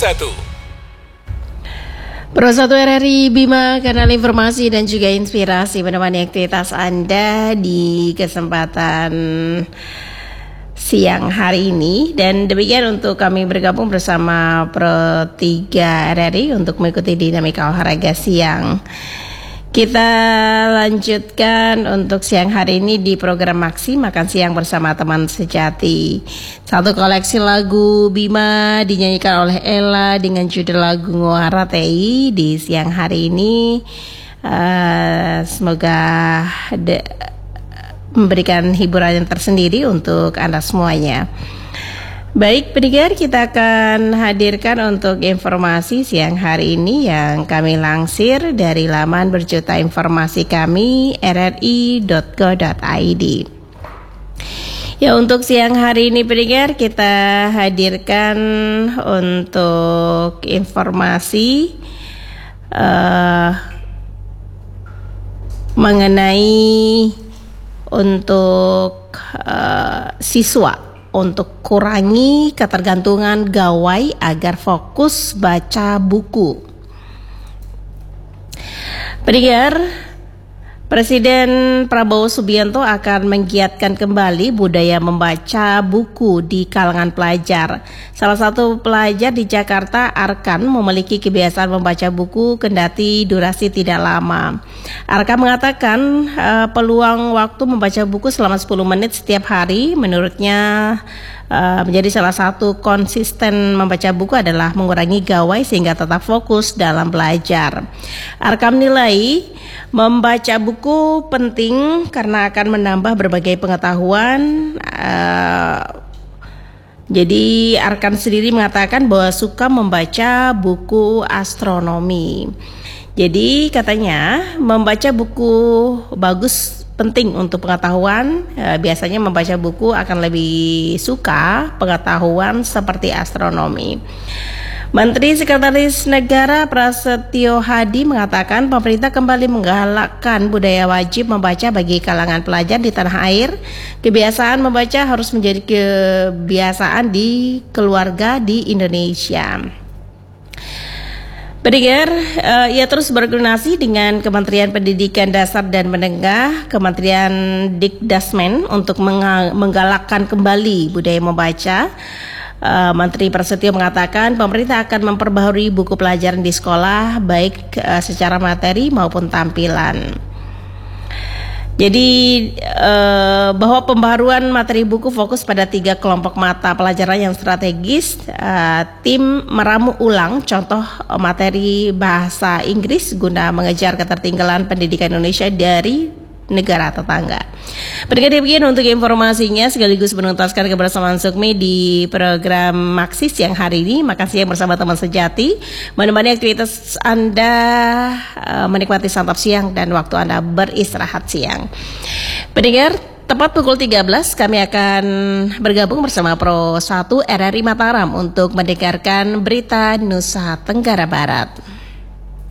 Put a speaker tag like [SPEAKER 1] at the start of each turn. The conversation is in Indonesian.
[SPEAKER 1] Pro 1 RRI Bima, kanal informasi dan juga inspirasi menemani aktivitas Anda di kesempatan siang hari ini. Dan demikian untuk kami bergabung bersama Pro 3 RRI untuk mengikuti dinamika olahraga siang. Kita lanjutkan untuk siang hari ini di program Maksi Makan Siang bersama teman sejati. Satu koleksi lagu Bima dinyanyikan oleh Ella dengan judul lagu Nguaratei di siang hari ini. Semoga memberikan hiburan yang tersendiri untuk Anda semuanya. Baik pendengar, kita akan hadirkan untuk informasi siang hari ini yang kami lansir dari laman berjuta informasi kami rri.go.id. Ya, untuk siang hari ini pendengar kita hadirkan untuk informasi mengenai untuk siswa untuk kurangi ketergantungan gawai agar fokus baca buku. Pendengar, Presiden Prabowo Subianto akan menggiatkan kembali budaya membaca buku di kalangan pelajar. Salah satu pelajar di Jakarta, Arkan, memiliki kebiasaan membaca buku kendati durasi tidak lama. Arkan mengatakan peluang waktu membaca buku selama 10 menit setiap hari menurutnya menjadi salah satu konsisten membaca buku adalah mengurangi gawai sehingga tetap fokus dalam belajar. Arkam menilai membaca buku penting karena akan menambah berbagai pengetahuan. Jadi Arkan sendiri mengatakan bahwa suka membaca buku astronomi. Jadi katanya membaca buku bagus, penting untuk pengetahuan. Biasanya membaca buku akan lebih suka pengetahuan seperti astronomi. Menteri Sekretaris Negara Prasetyo Hadi mengatakan pemerintah kembali menggalakkan budaya wajib membaca bagi kalangan pelajar di tanah air. Kebiasaan membaca harus menjadi kebiasaan di keluarga di Indonesia. Pendengar, ia terus berkoordinasi dengan Kementerian Pendidikan Dasar dan Menengah, Kementerian Dikdasmen untuk menggalakkan kembali budaya membaca. Menteri Prasetyo mengatakan pemerintah akan memperbaharui buku pelajaran di sekolah baik secara materi maupun tampilan. Jadi bahwa pembaharuan materi buku fokus pada 3 kelompok mata pelajaran yang strategis. Tim meramu ulang contoh materi bahasa Inggris guna mengejar ketertinggalan pendidikan Indonesia dari negara tetangga. Berikut demikian untuk informasinya sekaligus menuntaskan kebersamaan Sukmi di program Maksi siang hari ini. Makan siang bersama teman sejati, menemani aktivitas Anda menikmati santap siang dan waktu Anda beristirahat siang. Pendengar, tepat pukul 13 kami akan bergabung bersama Pro 1 RRI Mataram untuk mendengarkan berita Nusa Tenggara Barat.